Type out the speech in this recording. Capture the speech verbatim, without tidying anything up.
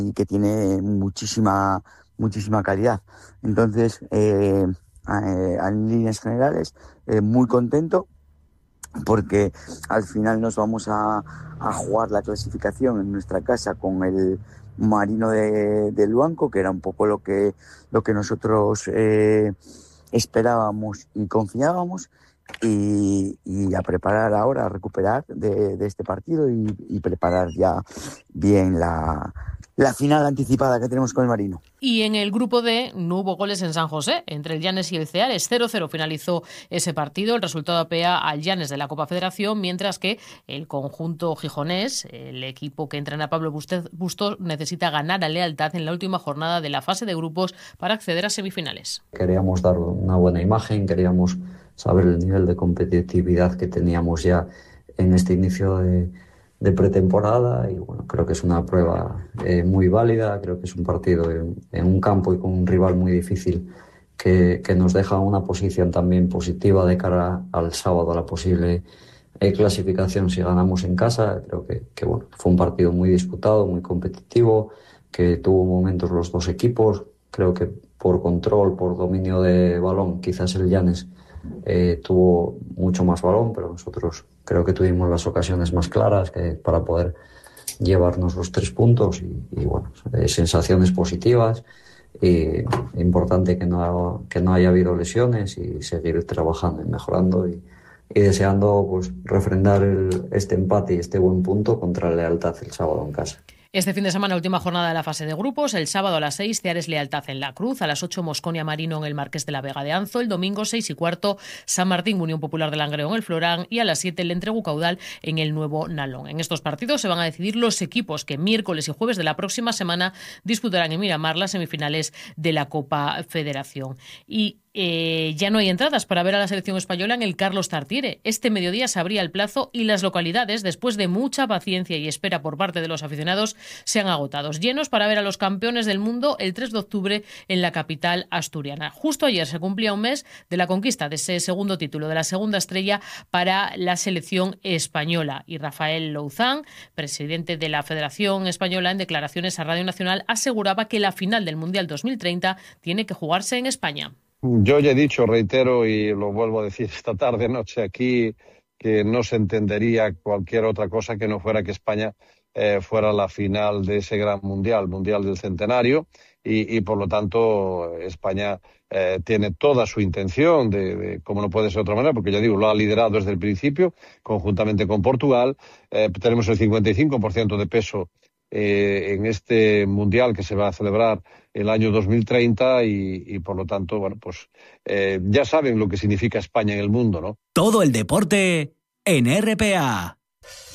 y que tiene muchísima, muchísima calidad. Entonces, eh, eh, en líneas generales, eh, muy contento porque al final nos vamos a, a jugar la clasificación en nuestra casa con el Marino de, de Luanco, que era un poco lo que, lo que nosotros eh, esperábamos y confiábamos, y, y a preparar ahora, a recuperar de, de este partido y, y preparar ya bien la, la final anticipada que tenemos con el Marino. Y en el grupo D no hubo goles en San José, entre el Llanes y el Ceares. cero cero finalizó ese partido. El resultado apea al Llanes de la Copa Federación, mientras que el conjunto gijonés, el equipo que entrena Pablo Bustos, necesita ganar a Lealtad en la última jornada de la fase de grupos para acceder a semifinales. Queríamos dar una buena imagen, queríamos saber el nivel de competitividad que teníamos ya en este inicio de de pretemporada y bueno, creo que es una prueba eh, muy válida, creo que es un partido en, en un campo y con un rival muy difícil que, que nos deja una posición también positiva de cara al sábado a la posible eh, clasificación si ganamos en casa. Creo que, que bueno, fue un partido muy disputado, muy competitivo, que tuvo momentos los dos equipos, creo que por control, por dominio de balón, quizás el Llanes eh, tuvo mucho más balón, pero nosotros creo que tuvimos las ocasiones más claras que para poder llevarnos los tres puntos y, y bueno, eh, sensaciones positivas. Y importante que no, que no haya habido lesiones y seguir trabajando y mejorando y, y deseando pues refrendar el, este empate y este buen punto contra el Lealtad el sábado en casa. Este fin de semana, última jornada de la fase de grupos. El sábado a las seis, Ceares Lealtad en La Cruz. A las ocho, Mosconia Marino en el Marqués de la Vega de Anzo. El domingo, seis y cuarto, San Martín Unión Popular de Langreo en el Florán. Y a las siete, el Entregu Caudal en el Nuevo Nalón. En estos partidos se van a decidir los equipos que miércoles y jueves de la próxima semana disputarán en Miramar las semifinales de la Copa Federación. Y Eh, ya no hay entradas para ver a la selección española en el Carlos Tartiere. Este mediodía se abría el plazo y las localidades, después de mucha paciencia y espera por parte de los aficionados, se han agotado. Llenos para ver a los campeones del mundo el tres de octubre en la capital asturiana. Justo ayer se cumplía un mes de la conquista de ese segundo título, de la segunda estrella para la selección española. Y Rafael Louzán, presidente de la Federación Española, en declaraciones a Radio Nacional, aseguraba que la final del Mundial dos mil treinta tiene que jugarse en España. Yo ya he dicho, reitero y lo vuelvo a decir esta tarde, noche aquí, que no se entendería cualquier otra cosa que no fuera que España eh, fuera la final de ese gran mundial, mundial del centenario, y, y por lo tanto España eh, tiene toda su intención de, de, como no puede ser de otra manera, porque ya digo, lo ha liderado desde el principio, conjuntamente con Portugal. Eh, tenemos el cincuenta y cinco por ciento de peso eh, en este mundial que se va a celebrar el año dos mil treinta y, y por lo tanto, bueno, pues eh, ya saben lo que significa España en el mundo, ¿no? Todo el deporte en R P A.